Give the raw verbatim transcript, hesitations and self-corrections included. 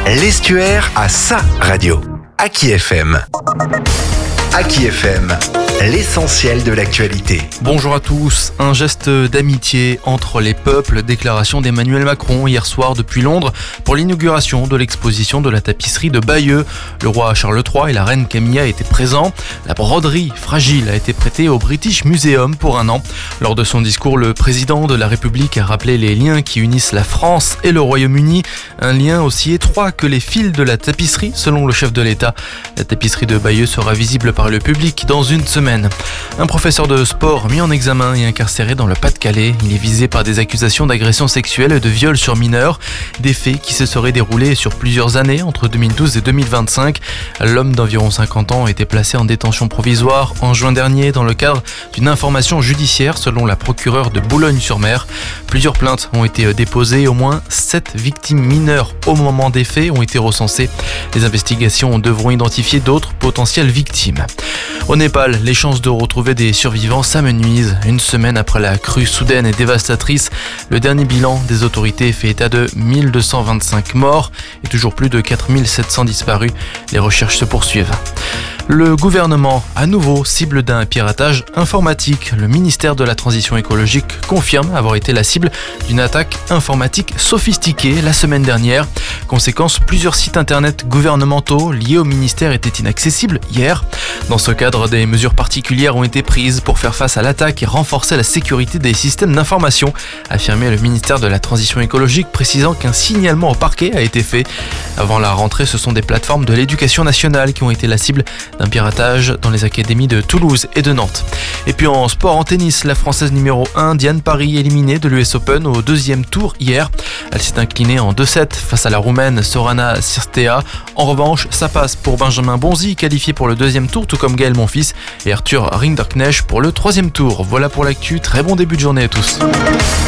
L'Estuaire a sa radio. Aki F M. Aki F M, l'essentiel de l'actualité. Bonjour à tous. Un geste d'amitié entre les peuples, déclaration d'Emmanuel Macron hier soir depuis Londres pour l'inauguration de l'exposition de la tapisserie de Bayeux. Le roi Charles trois et la reine Camilla étaient présents. La broderie fragile a été prêtée au British Museum pour un an. Lors de son discours, le président de la République a rappelé les liens qui unissent la France et le Royaume-Uni. Un lien aussi étroit que les fils de la tapisserie, selon le chef de l'État. La tapisserie de Bayeux sera visible par le public dans une semaine. Un professeur de sport mis en examen et incarcéré dans le Pas-de-Calais. Il est visé par des accusations d'agression sexuelle et de viol sur mineurs. Des faits qui se seraient déroulés sur plusieurs années, entre deux mille douze et deux mille vingt-cinq. L'homme d'environ cinquante ans a été placé en détention provisoire en juin dernier dans le cadre d'une information judiciaire selon la procureure de Boulogne-sur-Mer. Plusieurs plaintes ont été déposées. Au moins sept victimes mineures au moment des faits ont été recensées. Les investigations devront identifier d'autres potentielles victimes. Au Népal, les chances de retrouver des survivants s'amenuisent. Une semaine après la crue soudaine et dévastatrice, le dernier bilan des autorités fait état de mille deux cent vingt-cinq morts et toujours plus de quatre mille sept cents disparus. Les recherches se poursuivent. Le gouvernement, à nouveau, cible d'un piratage informatique. Le ministère de la Transition écologique confirme avoir été la cible d'une attaque informatique sophistiquée la semaine dernière. Conséquence, plusieurs sites internet gouvernementaux liés au ministère étaient inaccessibles hier. Dans ce cadre, des mesures particulières ont été prises pour faire face à l'attaque et renforcer la sécurité des systèmes d'information, a affirmé le ministère de la Transition écologique, précisant qu'un signalement au parquet a été fait. Avant la rentrée, ce sont des plateformes de l'éducation nationale qui ont été la cible d'un piratage dans les académies de Toulouse et de Nantes. Et puis en sport, en tennis, la Française numéro un, Diane Paris, éliminée de l'U S Open au deuxième tour hier. Elle s'est inclinée en deux sept face à la Roumaine Sorana Cirstea. En revanche, ça passe pour Benjamin Bonzi, qualifié pour le deuxième tour, tout comme Gaël Monfils et Arthur Rinderknecht pour le troisième tour. Voilà pour l'actu, très bon début de journée à tous.